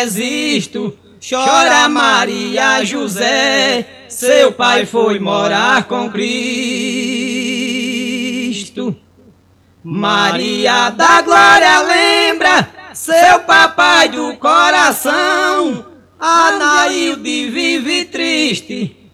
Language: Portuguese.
resisto. Chora Maria José, seu pai foi morar com Cristo. Maria da Glória lembra seu papai do coração. Anaílde vive triste